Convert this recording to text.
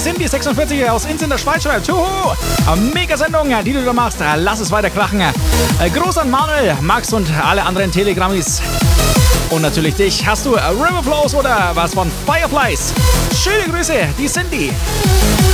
Cindy 46 aus Inns in der Schweiz schreibt, Tuhu, Mega-Sendung, die du da machst, lass es weiter krachen. Gruß an Manuel, Max und alle anderen Telegrammis. Und natürlich dich. Hast du Riverflows oder was von Fireflies? Schöne Grüße, die Cindy.